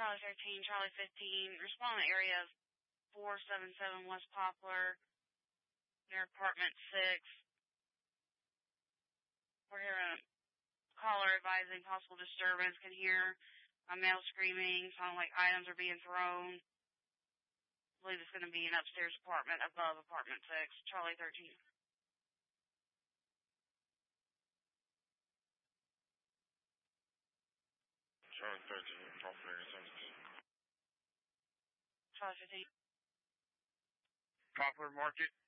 Charlie 13, Charlie 15. Respond in the area of 477 West Poplar, near apartment 6. We're hearing a caller advising possible disturbance. Can hear a male screaming, sounding like items are being thrown. I believe it's going to be an upstairs apartment above apartment 6, Charlie 13. Charlie 13, Poplar area 17. Charlie 15. Poplar Market.